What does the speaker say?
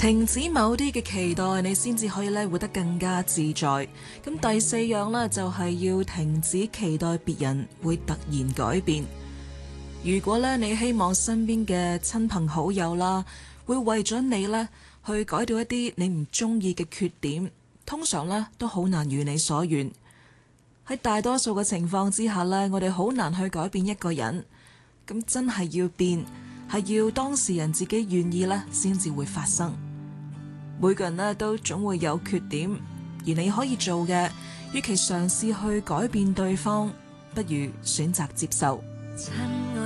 停止某啲嘅期待，你先至可以咧活得更加自在。咁第四樣呢，就係要停止期待別人會突然改變。如果咧你希望身邊嘅親朋好友啦，會為咗你咧去改掉一啲你唔中意嘅缺點，通常咧都好難如你所願。喺大多數嘅情況之下咧，我哋好難去改變一個人。咁真係要變，係要當事人自己願意咧，先至會發生。每個人呢都總會有缺點，而你可以做嘅，與其嘗試去改變對方，不如選擇接受。